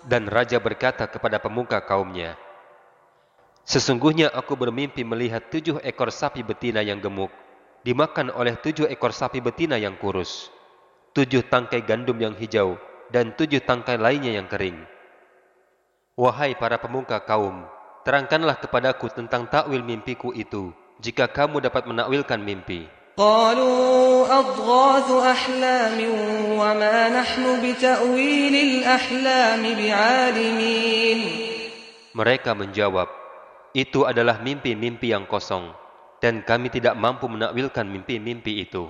Dan raja berkata kepada pemuka kaumnya, "Sesungguhnya aku bermimpi melihat 7 ekor sapi betina yang gemuk dimakan oleh 7 ekor sapi betina yang kurus, 7 tangkai gandum yang hijau, dan 7 tangkai lainnya yang kering. Wahai para pemuka kaum, terangkanlah kepadaku tentang takwil mimpiku itu, jika kamu dapat menakwilkan mimpi." قالوا أضغاث أحلام وما نحن بتأويل الأحلام بعالمين. Mereka menjawab, "Itu adalah mimpi-mimpi yang kosong, dan kami tidak mampu menakwilkan mimpi-mimpi itu."